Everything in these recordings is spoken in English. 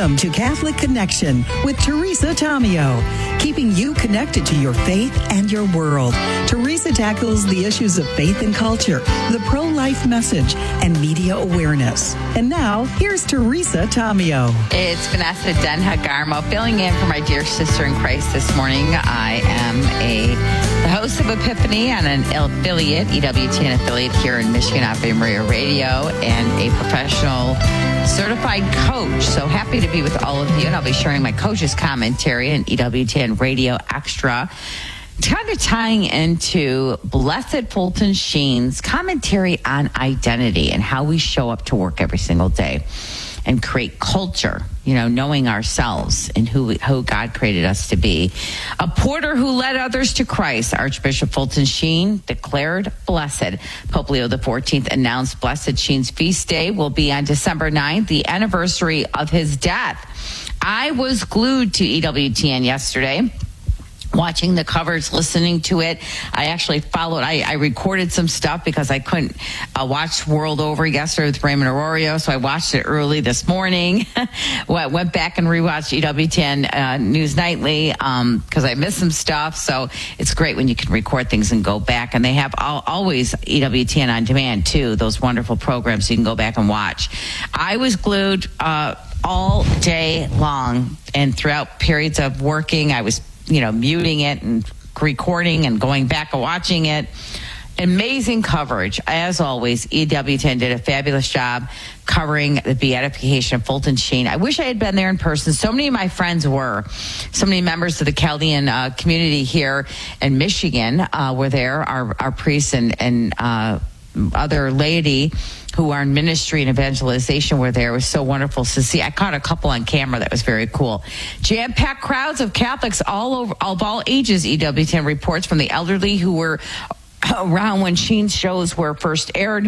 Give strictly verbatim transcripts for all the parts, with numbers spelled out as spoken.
Welcome to Catholic Connection with Teresa Tomeo, keeping you connected to your faith and your world. Teresa tackles the issues of faith and culture, the pro-life message, and media awareness. And now, here's Teresa Tomeo. It's Vanessa Denha-Garmo filling in for my dear sister in Christ this morning. I am a the host of Epiphany and an affiliate, E W T N affiliate here in Michigan, Ave Maria Radio, and a professional certified coach. So happy to be with all of you, and I'll be sharing my coach's commentary in E W T N Radio Extra, kind of tying into Blessed Fulton Sheen's commentary on identity and how we show up to work every single day and create culture, you know, knowing ourselves and who we, who God created us to be. A porter who led others to Christ, Archbishop Fulton Sheen declared blessed. Pope Leo the fourteenth announced Blessed Sheen's feast day will be on December ninth, the anniversary of his death. I was glued to E W T N yesterday, watching the covers, listening to it. I actually followed, I, I recorded some stuff because I couldn't uh, watch World Over yesterday with Raymond Arroyo, so I watched it early this morning. well, went back and rewatched E W T N uh, News Nightly because um, I missed some stuff, so it's great when you can record things and go back. And they have all, always E W T N On Demand, too, those wonderful programs you can go back and watch. I was glued uh, all day long, and throughout periods of working, I was you know, muting it and recording and going back and watching it. Amazing coverage. As always, E W T N did a fabulous job covering the beatification of Fulton Sheen. I wish I had been there in person. So many of my friends were. So many members of the Chaldean uh, community here in Michigan uh, were there, our, our priests and, and uh, other laity who are in ministry and evangelization were there. It was so wonderful to see. I caught a couple on camera. That was very cool. Jam-packed crowds of Catholics all over, of all ages, E W T N reports, from the elderly who were around when Sheen's shows were first aired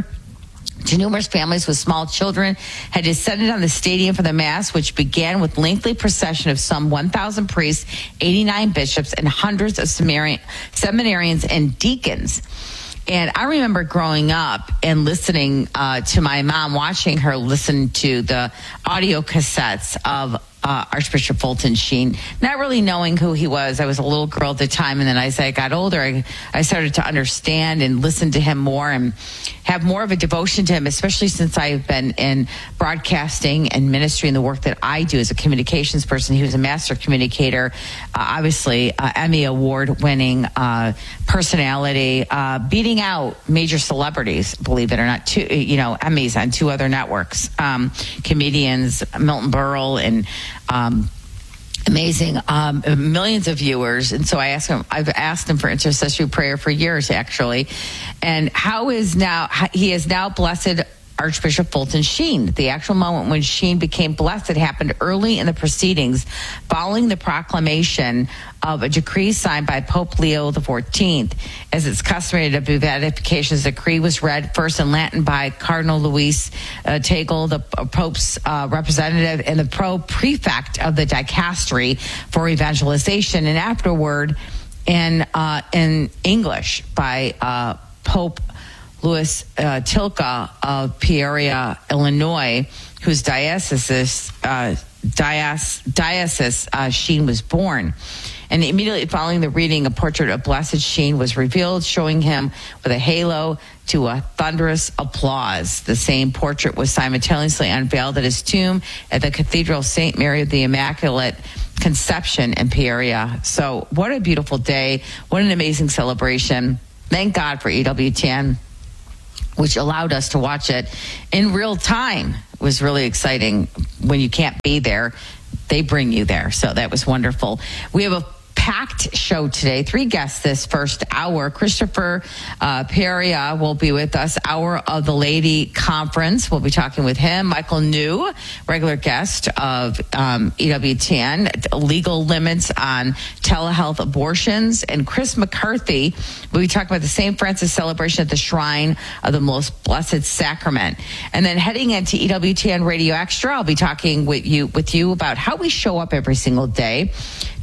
to numerous families with small children, had descended on the stadium for the Mass, which began with lengthy procession of some one thousand priests, eighty-nine bishops, and hundreds of seminarians and deacons. And I remember growing up and listening uh, to my mom, watching her listen to the audio cassettes of uh, Archbishop Fulton Sheen, not really knowing who he was. I was a little girl at the time, and then as I got older, I, I started to understand and listen to him more and have more of a devotion to him, especially since I've been in broadcasting and ministry and the work that I do as a communications person. He was a master communicator, uh, obviously uh, Emmy Award-winning uh, personality, uh, beating out major celebrities, believe it or not, two, you know, Emmys on two other networks, um, comedians, Milton Berle and um, amazing, um, millions of viewers. And so I asked him, I've asked him for intercessory prayer for years, actually. And how is now, he is now blessed Archbishop Fulton Sheen. The actual moment when Sheen became blessed happened early in the proceedings following the proclamation of a decree signed by Pope Leo the fourteenth. As it's customary, the beatification's decree was read first in Latin by Cardinal Luis uh, Tagle, the Pope's uh, representative and the pro-prefect of the dicastery for evangelization, and afterward in, uh, in English by uh, Pope Louis uh, Tilka of Peoria, Illinois, whose diocese, uh, diocese, diocese uh, Sheen was born. And immediately following the reading, a portrait of Blessed Sheen was revealed, showing him with a halo to a thunderous applause. The same portrait was simultaneously unveiled at his tomb at the Cathedral of Saint Mary of the Immaculate Conception in Peoria. So what a beautiful day. What an amazing celebration. Thank God for E W T N, which allowed us to watch it in real time. It was really exciting. When you can't be there, they bring you there. So that was wonderful. We have a packed show today. Three guests this first hour. Christopher uh, Peria will be with us. Hour of the Lady Conference. We'll be talking with him. Michael New, regular guest of um, E W T N, legal limits on telehealth abortions. And Chris McCarthy will be talking about the Saint Francis celebration at the Shrine of the Most Blessed Sacrament. And then heading into E W T N Radio Extra, I'll be talking with you with you about how we show up every single day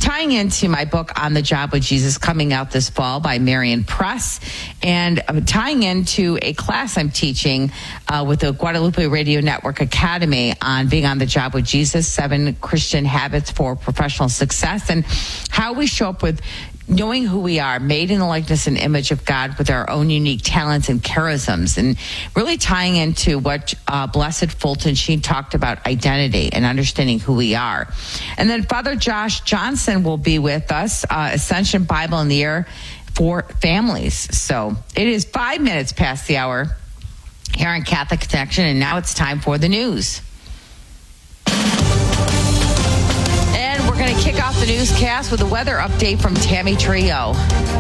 tying into my book On the Job with Jesus coming out this fall by Marian Press, and uh, tying into a class I'm teaching uh, with the Guadalupe Radio Network Academy on being on the job with Jesus, seven Christian habits for professional success, and how we show up with knowing who we are, made in the likeness and image of God with our own unique talents and charisms, and really tying into what uh, Blessed Fulton Sheen talked about, identity and understanding who we are. And then Father Josh Johnson will be with us, uh, Ascension Bible in the Air for Families. So it is five minutes past the hour here on Catholic Connection, and now it's time for the news. We're going to kick off the newscast with a weather update from Tammy Trio.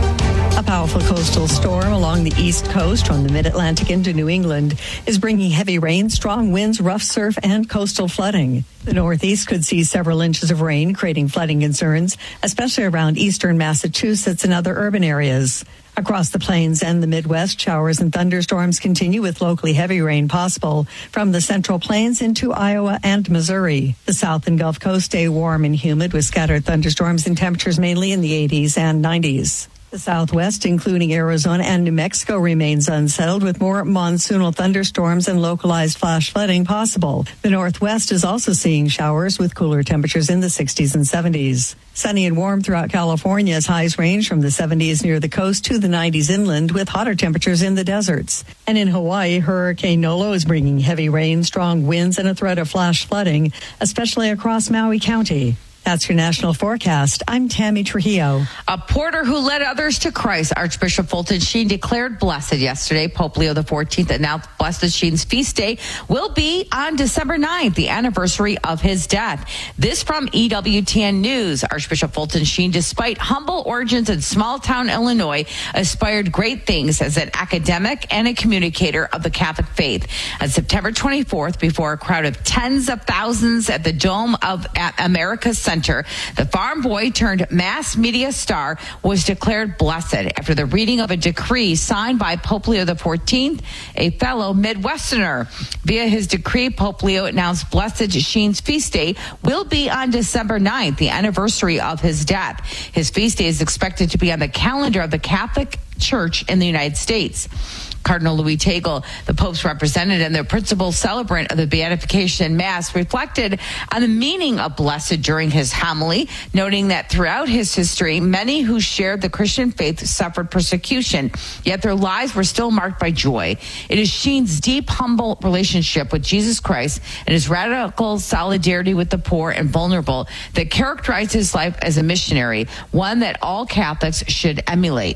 A powerful coastal storm along the east coast from the mid-Atlantic into New England is bringing heavy rain, strong winds, rough surf, and coastal flooding. The Northeast could see several inches of rain, creating flooding concerns, especially around eastern Massachusetts and other urban areas. Across the plains and the Midwest, showers and thunderstorms continue with locally heavy rain possible from the Central Plains into Iowa and Missouri. The South and Gulf Coast stay warm and humid with scattered thunderstorms and temperatures mainly in the eighties and nineties. The Southwest, including Arizona and New Mexico, remains unsettled with more monsoonal thunderstorms and localized flash flooding possible. The Northwest is also seeing showers with cooler temperatures in the sixties and seventies. Sunny and warm throughout California as highs range from the seventies near the coast to the nineties inland with hotter temperatures in the deserts. And in Hawaii, Hurricane Nolo is bringing heavy rain, strong winds, and a threat of flash flooding, especially across Maui County. That's your national forecast. I'm Tammy Trujillo. A porter who led others to Christ, Archbishop Fulton Sheen declared blessed yesterday. Pope Leo the fourteenth announced Blessed Sheen's feast day will be on December ninth, the anniversary of his death. This from E W T N News. Archbishop Fulton Sheen, despite humble origins in small-town Illinois, aspired great things as an academic and a communicator of the Catholic faith. On September twenty-fourth, before a crowd of tens of thousands at the Dome of America's Center, the farm boy turned mass media star was declared blessed after the reading of a decree signed by Pope Leo the fourteenth, a fellow Midwesterner. Via his decree, Pope Leo announced Blessed Sheen's feast day will be on December ninth, the anniversary of his death. His feast day is expected to be on the calendar of the Catholic Church in the United States. Cardinal Louis Tagle, the Pope's representative and the principal celebrant of the Beatification Mass, reflected on the meaning of blessed during his homily, noting that throughout his history, many who shared the Christian faith suffered persecution, yet their lives were still marked by joy. It is Sheen's deep, humble relationship with Jesus Christ and his radical solidarity with the poor and vulnerable that characterized his life as a missionary, one that all Catholics should emulate.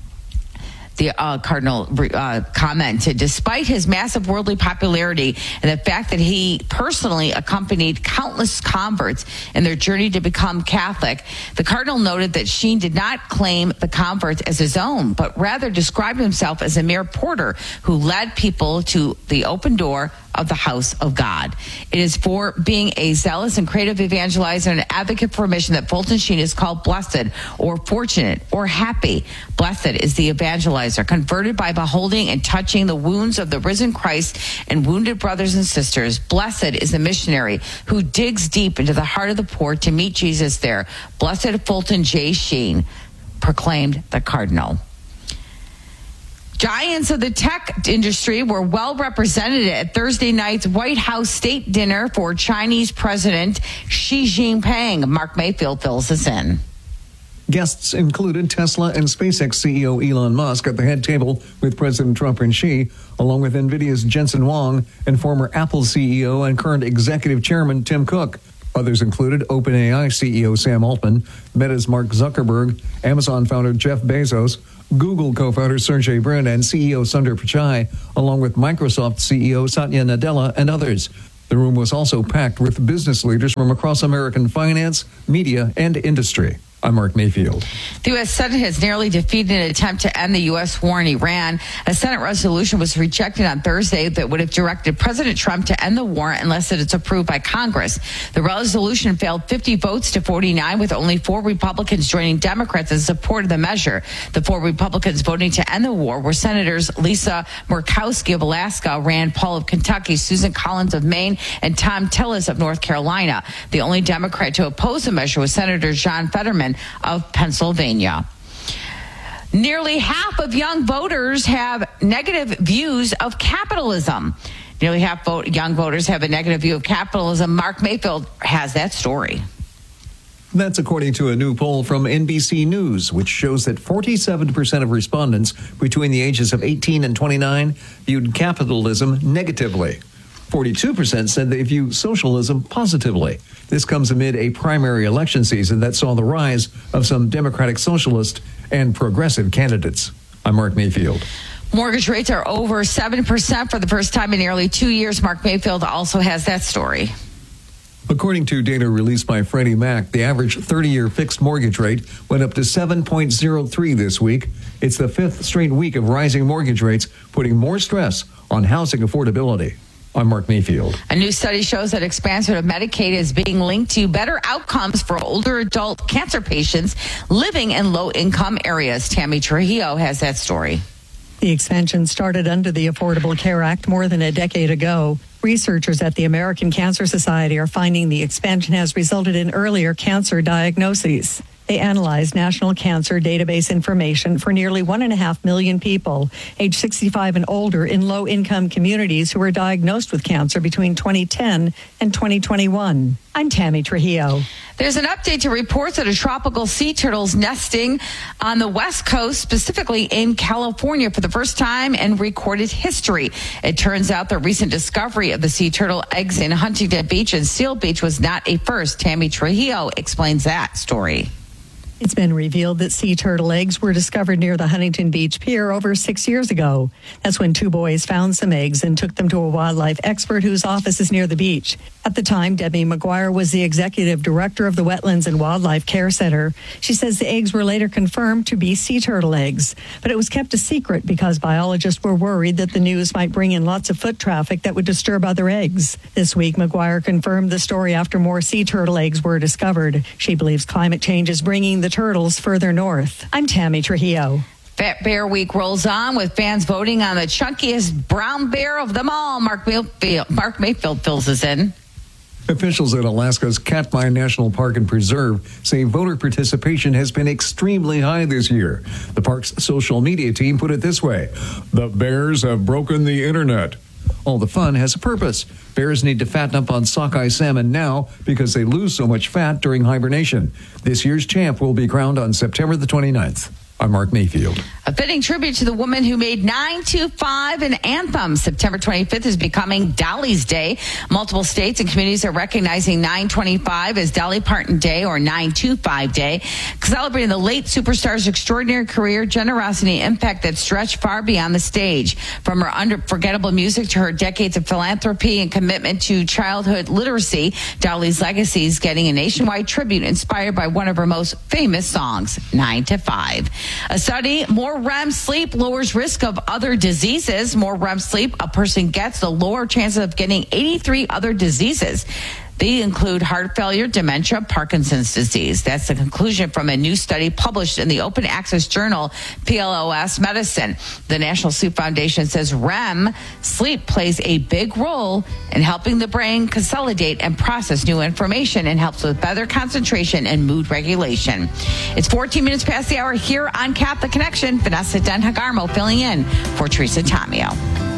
The uh, Cardinal uh, commented, despite his massive worldly popularity and the fact that he personally accompanied countless converts in their journey to become Catholic, the Cardinal noted that Sheen did not claim the converts as his own, but rather described himself as a mere porter who led people to the open door of the house of God. It is for being a zealous and creative evangelizer and advocate for a mission that Fulton Sheen is called blessed or fortunate or happy. Blessed is the evangelizer, converted by beholding and touching the wounds of the risen Christ and wounded brothers and sisters. Blessed is the missionary who digs deep into the heart of the poor to meet Jesus there. Blessed Fulton J. Sheen, proclaimed the Cardinal. Giants of the tech industry were well represented at Thursday night's White House state dinner for Chinese President Xi Jinping. Mark Mayfield fills us in. Guests included Tesla and SpaceX C E O Elon Musk at the head table with President Trump and Xi, along with NVIDIA's Jensen Huang and former Apple C E O and current executive chairman Tim Cook. Others included OpenAI C E O Sam Altman, Meta's Mark Zuckerberg, Amazon founder Jeff Bezos, Google co-founder Sergey Brin and C E O Sundar Pichai, along with Microsoft C E O Satya Nadella and others. The room was also packed with business leaders from across American finance, media, and industry. I'm Mark Mayfield. The U S. Senate has nearly defeated an attempt to end the U S war in Iran. A Senate resolution was rejected on Thursday that would have directed President Trump to end the war unless it is approved by Congress. The resolution failed fifty votes to forty-nine, with only four Republicans joining Democrats in support of the measure. The four Republicans voting to end the war were Senators Lisa Murkowski of Alaska, Rand Paul of Kentucky, Susan Collins of Maine, and Tom Tillis of North Carolina. The only Democrat to oppose the measure was Senator John Fetterman of Pennsylvania. Nearly half of young voters have negative views of capitalism. Nearly half vote, young voters have a negative view of capitalism. Mark Mayfield has that story. That's according to a new poll from N B C News, which shows that forty-seven percent of respondents between the ages of eighteen and twenty-nine viewed capitalism negatively. forty-two percent said they view socialism positively. This comes amid a primary election season that saw the rise of some Democratic Socialist and progressive candidates. I'm Mark Mayfield. Mortgage rates are over seven percent for the first time in nearly two years. Mark Mayfield also has that story. According to data released by Freddie Mac, the average thirty-year fixed mortgage rate went up to seven point zero three this week. It's the fifth straight week of rising mortgage rates, putting more stress on housing affordability. I'm Mark Mayfield. A new study shows that expansion of Medicaid is being linked to better outcomes for older adult cancer patients living in low-income areas. Tammy Trujillo has that story. The expansion started under the Affordable Care Act more than a decade ago. Researchers at the American Cancer Society are finding the expansion has resulted in earlier cancer diagnoses. They analyzed national cancer database information for nearly one and a half million people age sixty-five and older in low-income communities who were diagnosed with cancer between twenty ten and twenty twenty-one. I'm Tammy Trujillo. There's an update to reports that a tropical sea turtle's nesting on the West Coast, specifically in California, for the first time in recorded history. It turns out the recent discovery of the sea turtle eggs in Huntington Beach and Seal Beach was not a first. Tammy Trujillo explains that story. It's been revealed that sea turtle eggs were discovered near the Huntington Beach Pier over six years ago. That's when two boys found some eggs and took them to a wildlife expert whose office is near the beach. At the time, Debbie McGuire was the executive director of the Wetlands and Wildlife Care Center. She says the eggs were later confirmed to be sea turtle eggs, but it was kept a secret because biologists were worried that the news might bring in lots of foot traffic that would disturb other eggs. This week, McGuire confirmed the story after more sea turtle eggs were discovered. She believes climate change is bringing the turtles further north. I'm Tammy Trujillo. Fat Bear Week rolls on with fans voting on the chunkiest brown bear of them all. Mark Mayfield, Mark Mayfield fills us in. Officials at Alaska's Katmai National Park and Preserve say voter participation has been extremely high this year. The park's social media team put it this way: the bears have broken the internet. All the fun has a purpose. Bears need to fatten up on sockeye salmon now because they lose so much fat during hibernation. This year's champ will be crowned on September the twenty-ninth. I'm Mark Mayfield. A fitting tribute to the woman who made nine two five an anthem. September twenty-fifth is becoming Dolly's Day. Multiple states and communities are recognizing nine twenty-five as Dolly Parton Day or nine two five Day, celebrating the late superstar's extraordinary career, generosity, and impact that stretched far beyond the stage. From her unforgettable music to her decades of philanthropy and commitment to childhood literacy, Dolly's legacy is getting a nationwide tribute inspired by one of her most famous songs, nine to five. A study, more R E M sleep lowers risk of other diseases. More R E M sleep a person gets, the lower chances of getting eighty-three other diseases. They include heart failure, dementia, Parkinson's disease. That's the conclusion from a new study published in the open access journal P L O S Medicine. The National Sleep Foundation says R E M sleep plays a big role in helping the brain consolidate and process new information and helps with better concentration and mood regulation. It's fourteen minutes past the hour here on Cap the Connection. Vanessa Den Hagarmo filling in for Teresa Tomeo.